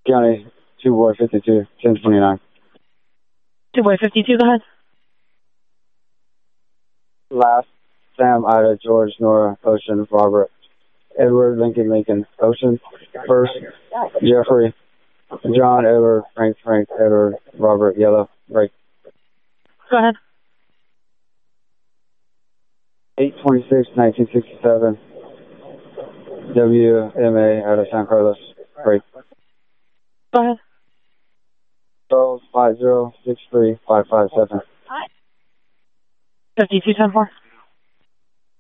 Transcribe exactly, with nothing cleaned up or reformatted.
County, two boy fifty-two, ten twenty-nine. two boy fifty-two, go ahead. Last, Sam, Ida, George, Nora, Ocean, Robert, Edward, Lincoln, Lincoln, Ocean. First, Jeffrey, John, Edward, Frank, Frank, Edward, Robert, Yellow, break. Go ahead. eight twenty-six, nineteen sixty-seven, W M A out of San Carlos, break. Go ahead. Charles, five zero six three five five seven. fifty-two ten four.